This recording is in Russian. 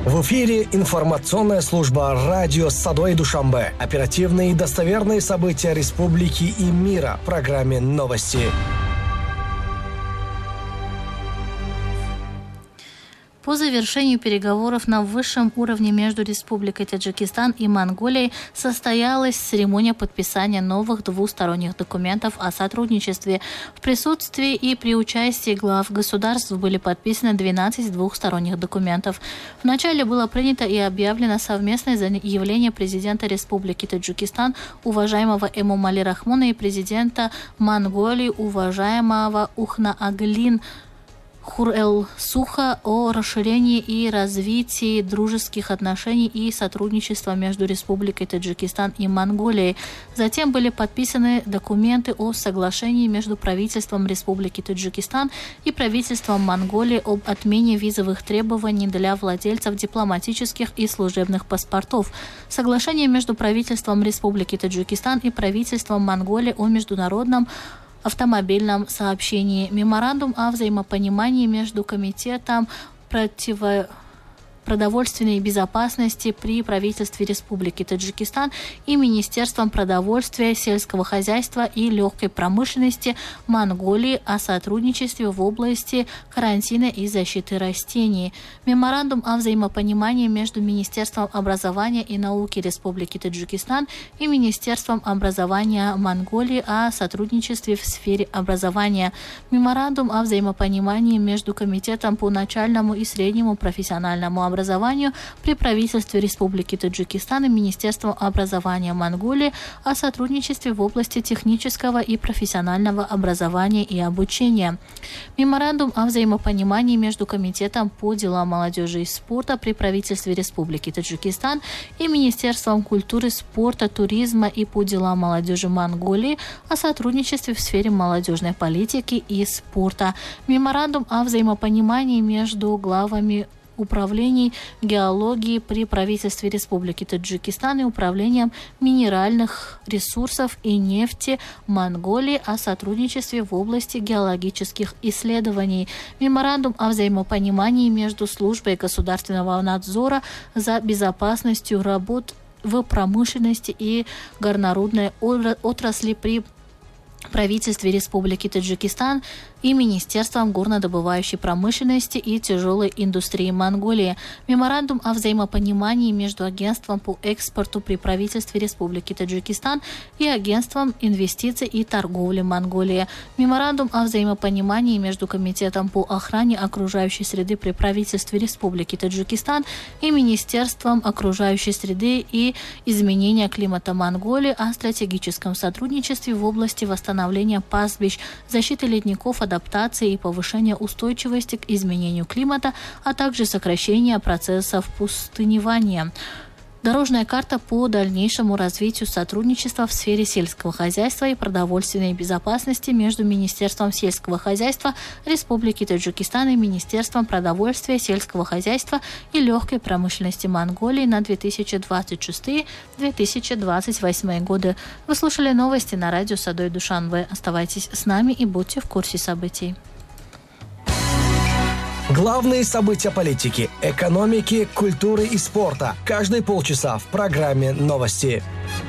В эфире информационная служба радио Садой Душанбе. Оперативные и достоверные события республики и мира в программе «Новости». По завершению переговоров на высшем уровне между Республикой Таджикистан и Монголией состоялась церемония подписания новых двусторонних документов о сотрудничестве. В присутствии и при участии глав государств были подписаны 12 двухсторонних документов. Вначале было принято и объявлено совместное заявление президента Республики Таджикистан, уважаемого Эмомали Рахмона, и президента Монголии, уважаемого Ухнааглин Хурэлсуха, о расширении и развитии дружеских отношений и сотрудничества между Республикой Таджикистан и Монголией. Затем были подписаны документы о соглашении между правительством Республики Таджикистан и правительством Монголии об отмене визовых требований для владельцев дипломатических и служебных паспортов. Соглашение между правительством Республики Таджикистан и правительством Монголии о международном автомобильном сообщении, меморандум о взаимопонимании между Комитетом продовольственной безопасности при правительстве Республики Таджикистан и Министерством продовольствия, сельского хозяйства и легкой промышленности Монголии о сотрудничестве в области карантина и защиты растений. Меморандум о взаимопонимании между Министерством образования и науки Республики Таджикистан и Министерством образования Монголии о сотрудничестве в сфере образования. Меморандум о взаимопонимании между Комитетом по начальному и среднему профессиональному образованию при правительстве Республики Таджикистан и Министерством образования Монголии о сотрудничестве в области технического и профессионального образования и обучения. Меморандум о взаимопонимании между Комитетом по делам молодежи и спорта при правительстве Республики Таджикистан и Министерством культуры, спорта, туризма и по делам молодежи Монголии о сотрудничестве в сфере молодежной политики и спорта. Меморандум о взаимопонимании между главами управлений геологии при правительстве Республики Таджикистан и управлением минеральных ресурсов и нефти Монголии о сотрудничестве в области геологических исследований. Меморандум о взаимопонимании между службой государственного надзора за безопасностью работ в промышленности и горнорудной отрасли при правительстве Республики Таджикистан и Министерством горнодобывающей промышленности и тяжелой индустрии Монголии. Меморандум о взаимопонимании между Агентством по экспорту при правительстве Республики Таджикистан и Агентством инвестиций и торговли Монголии. Меморандум о взаимопонимании между Комитетом по охране окружающей среды при правительстве Республики Таджикистан и Министерством окружающей среды и изменения климата Монголии о стратегическом сотрудничестве в области восстановления пастбищ, защиты ледников, адаптации и повышения устойчивости к изменению климата, а также сокращения процессов пустыневания. Дорожная карта по дальнейшему развитию сотрудничества в сфере сельского хозяйства и продовольственной безопасности между Министерством сельского хозяйства Республики Таджикистан и Министерством продовольствия, сельского хозяйства и легкой промышленности Монголии на 2026-2028 годы. Вы слушали новости на радио Садой Душанбе. Оставайтесь с нами и будьте в курсе событий. Главные события политики, экономики, культуры и спорта. Каждые полчаса в программе «Новости».